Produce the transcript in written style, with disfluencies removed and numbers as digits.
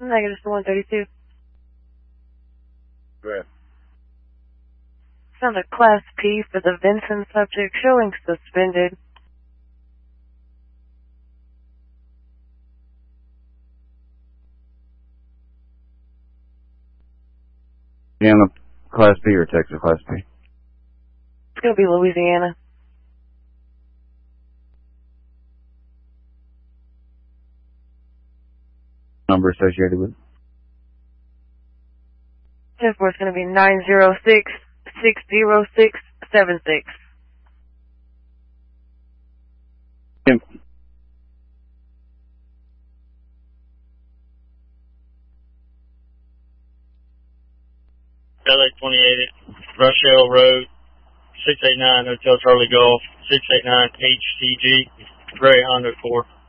Negative to 132. Go ahead. Found a Class P for the Vinson subject showing suspended. Louisiana Class B or Texas Class B? It's going to be Louisiana. Number associated with it? 10-4 is going to be 906-60676. Yep. LA 28, Rochelle Road, 689 Hotel Charlie Golf, 689 HCG, Gray Honda Accord.